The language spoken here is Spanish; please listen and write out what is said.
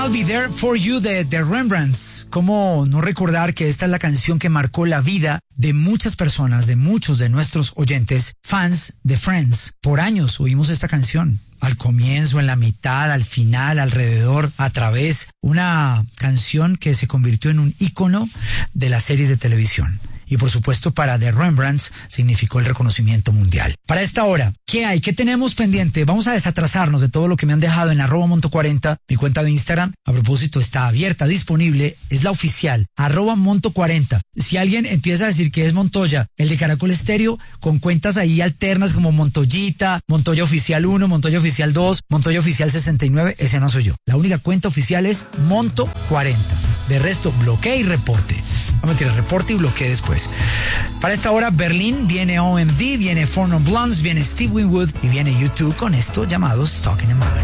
I'll Be There For You de The Rembrandts. ¿Cómo no recordar que esta es la canción que marcó la vida de muchas personas, de muchos de nuestros oyentes, fans de Friends? Por años oímos esta canción. Al comienzo, en la mitad, al final, alrededor, a través. Una canción que se convirtió en un ícono de las series de televisión. Y por supuesto para The Rembrandts significó el reconocimiento mundial. Para esta hora, ¿qué hay? ¿Qué tenemos pendiente? Vamos a desatrasarnos de todo lo que me han dejado en @monto40, mi cuenta de Instagram. A propósito, está abierta, disponible, es la oficial, @monto40. Si alguien empieza a decir que es Montoya, el de Caracol Estéreo, con cuentas ahí alternas como Montoyita, Montoya Oficial 1, Montoya Oficial 2, Montoya Oficial 69, ese no soy yo. La única cuenta oficial es Monto40. De resto, bloquee y reporte. Vamos a tirar reporte y bloquee después. Para esta hora, Berlín, viene OMD, viene Four Non Blondes, viene Steve Winwood y viene U2 con esto llamado Stuck in a Moment.